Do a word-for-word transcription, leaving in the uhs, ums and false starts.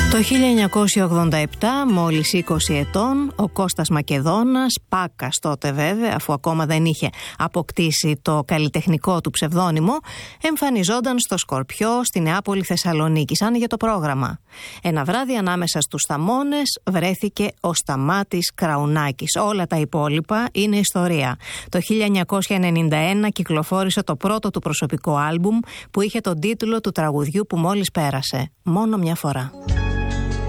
Το χίλια εννιακόσια ογδόντα επτά, μόλις είκοσι ετών, ο Κώστας Μακεδόνας, Πάκας τότε βέβαια, αφού ακόμα δεν είχε αποκτήσει το καλλιτεχνικό του ψευδώνυμο, εμφανιζόταν στο Σκορπιό στη Νεάπολη Θεσσαλονίκη, σαν για το πρόγραμμα. Ένα βράδυ ανάμεσα στους θαμώνες βρέθηκε ο Σταμάτης Κραουνάκης. Όλα τα υπόλοιπα είναι ιστορία. Το χίλια εννιακόσια ενενήντα ένα κυκλοφόρησε το πρώτο του προσωπικό άλμπουμ που είχε τον τίτλο του τραγουδιού που μόλις πέρασε, «Μόνο μια φορά».